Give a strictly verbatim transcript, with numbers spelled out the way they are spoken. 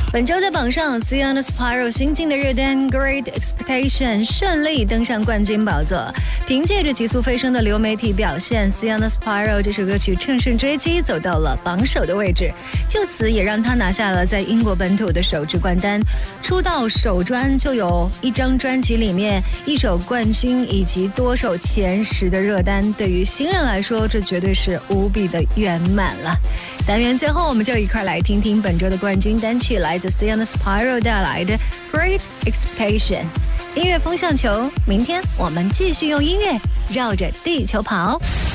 本周在榜上 Sia and Spyro 新晋的热单 Great Expectation 顺利登上冠军宝座。凭借着急速飞升的流媒体表现， Sia and Spyro 这首歌曲乘胜追击，走到了榜首的位置，就此也让他拿下了在英国本土的首支冠单。出道首专就有一张专辑里面一首冠军以及多首前十的热单，对于新人来说，这绝对是无比的圆满了。单元最后，我们就一块来听听本周的冠军单曲，来自 Sia and Spyro 带来的 Great Expectation。 音乐风向球，明天我们继续用音乐绕着地球跑。